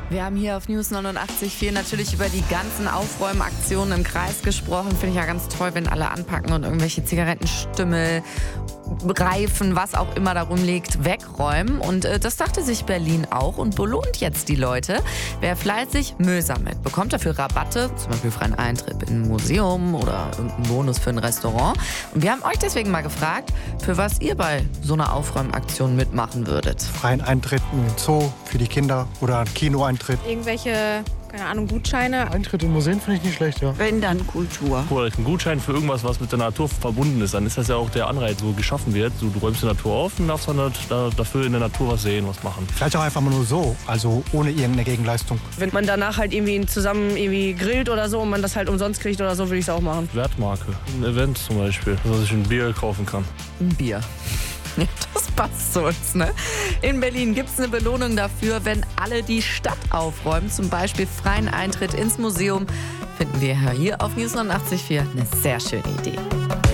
Wir haben hier auf News 89.4 natürlich über die ganzen Aufräumaktionen im Kreis gesprochen. Finde ich ja ganz toll, wenn alle anpacken und irgendwelche Zigarettenstümmel, Reifen, was auch immer darum liegt, wegräumen. Und das dachte sich Berlin auch und belohnt jetzt die Leute. Wer fleißig Müll sammelt, bekommt dafür Rabatte, zum Beispiel freien Eintritt in ein Museum oder irgendeinen Bonus für ein Restaurant. Und wir haben euch deswegen mal gefragt, für was ihr bei so einer Aufräumaktion mitmachen würdet. Freien Eintritt in den Zoo für die Kinder oder ein Kinoeintritt. Irgendwelche, keine Ahnung, Gutscheine. Eintritt in Museen finde ich nicht schlecht, ja. Wenn, dann Kultur. Oder ein Gutschein für irgendwas, was mit der Natur verbunden ist, dann ist das ja auch der Anreiz, so geschaffen wird. Du räumst die Natur auf und darfst dann dafür in der Natur was sehen, was machen. Vielleicht auch einfach mal nur so, also ohne irgendeine Gegenleistung. Wenn man danach halt irgendwie zusammen grillt oder so und man das halt umsonst kriegt oder so, würde ich es auch machen. Wertmarke, ein Event zum Beispiel, dass ich ein Bier kaufen kann. Ein Bier. Das passt zu uns, ne? In Berlin gibt es eine Belohnung dafür, wenn alle die Stadt aufräumen. Zum Beispiel freien Eintritt ins Museum. Finden wir hier auf News 89.4 eine sehr schöne Idee.